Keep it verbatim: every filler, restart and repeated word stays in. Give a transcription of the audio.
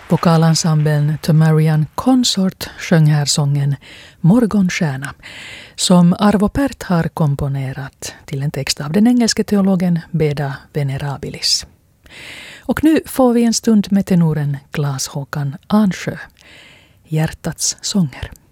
Vokalensemblen The Marian Consort sjöng här sången Morgonstjärna som Arvo Pärt har komponerat till en text av den engelske teologen Beda Venerabilis. Och nu får vi en stund med tenoren Claes Håkan Ansjö, Hjärtats sånger.